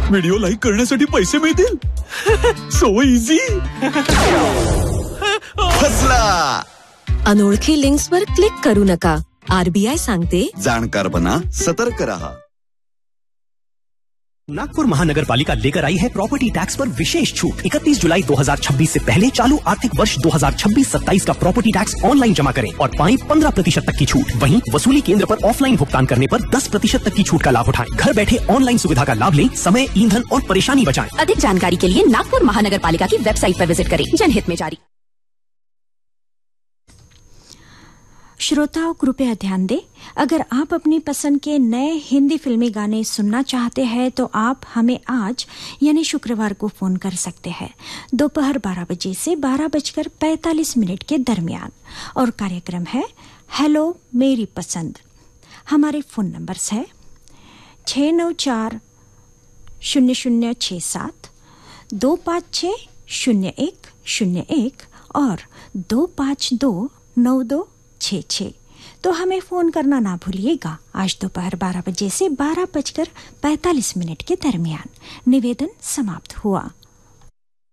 Video like करण्यासाठी पैसे मिळतील? So easy. फसला. अनोळखी लिंक्सवर क्लिक करू नका. आरबीआय सांगते, जाणकार बना, सतर्क रहा. नागपुर महानगर पालिका लेकर आई है प्रॉपर्टी टैक्स पर विशेष छूट। 31 जुलाई 2026 से पहले चालू आर्थिक वर्ष 2026-27 का प्रॉपर्टी टैक्स ऑनलाइन जमा करें और पाएं 15% तक की छूट। वहीं वसूली केंद्र पर ऑफलाइन भुगतान करने पर 10% तक की छूट का लाभ उठाएं। घर बैठे ऑनलाइन सुविधा का लाभ लें, समय, ईंधन और परेशानी बचाएं। अधिक जानकारी के लिए नागपुर महानगर पालिका की वेबसाइट पर विजिट करें। जनहित में जारी। श्रोताओं, कृपया ध्यान दें, अगर आप अपनी पसंद के नए हिंदी फिल्मी गाने सुनना चाहते हैं तो आप हमें आज यानी शुक्रवार को फोन कर सकते हैं दोपहर 12 बजे से 12:45 के दरमियान। और कार्यक्रम है हेलो मेरी पसंद। हमारे फोन नंबर्स है 694-0067, 256-0101 और 252-9266। तो हमें फोन करना ना भूलिएगा आज दोपहर 12 बजे से 12:45 के दरमियान। निवेदन समाप्त हुआ।